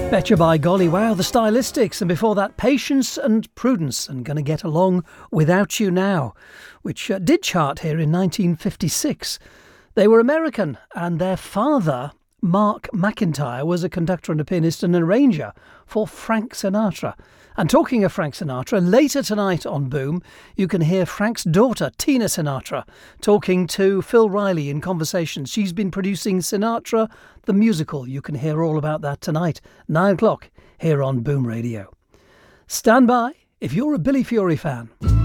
Betcha by golly, wow, the Stylistics, and before that, Patience and Prudence, and Gonna Get Along Without You Now, which did chart here in 1956. They were American, and their father, Mark McIntyre, was a conductor and a pianist and an arranger for Frank Sinatra. And talking of Frank Sinatra, later tonight on Boom, you can hear Frank's daughter, Tina Sinatra, talking to Phil Riley in conversation. She's been producing Sinatra, the musical. You can hear all about that tonight, 9 o'clock, here on Boom Radio. Stand by if you're a Billy Fury fan.